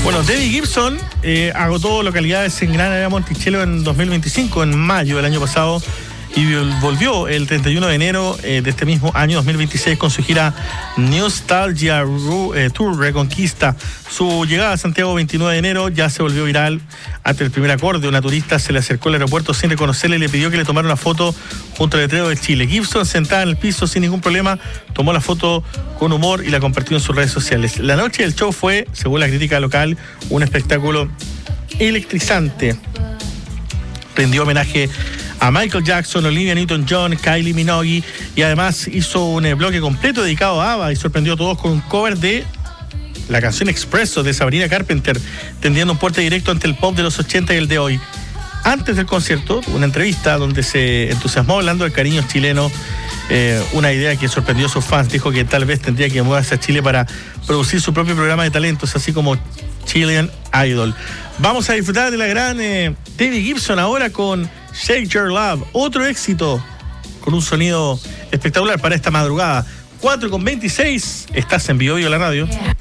Bueno, Debbie Gibson agotó localidades en Gran Área Monticello en 2025, en mayo del año pasado, y volvió el 31 de enero de este mismo año 2026 con su gira Nostalgia Tour Reconquista. Su llegada a Santiago 29 de enero ya se volvió viral. Ante el primer acorde, una turista se le acercó al aeropuerto sin reconocerle y le pidió que le tomara una foto junto al letrero de Chile. Gibson, sentada en el piso sin ningún problema, tomó la foto con humor y la compartió en sus redes sociales. La noche del show fue, según la crítica local, un espectáculo electrizante. Rindió homenaje a Michael Jackson, Olivia Newton-John, Kylie Minogue, y además hizo un bloque completo dedicado a ABBA y sorprendió a todos con un cover de la canción Expresso de Sabrina Carpenter, tendiendo un puente directo ante el pop de los 80 y el de hoy. Antes del concierto, una entrevista donde se entusiasmó hablando del cariño chileno, una idea que sorprendió a sus fans. Dijo que tal vez tendría que mudarse a Chile para producir su propio programa de talentos, así como Chilean Idol. Vamos a disfrutar de la gran Debbie Gibson ahora con Shake Your Love, otro éxito con un sonido espectacular para esta madrugada. 4:26, estás en Bio Bio la radio.